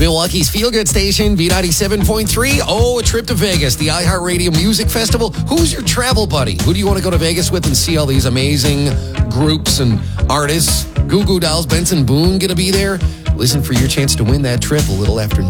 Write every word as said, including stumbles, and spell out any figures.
Milwaukee's feel-good station, B ninety-seven point three. Oh, a trip to Vegas, the iHeartRadio Music Festival. Who's your travel buddy? Who do you want to go to Vegas with and see all these amazing groups and artists? Goo Goo Dolls, Benson Boone going to be there. Listen for your chance to win that trip a little after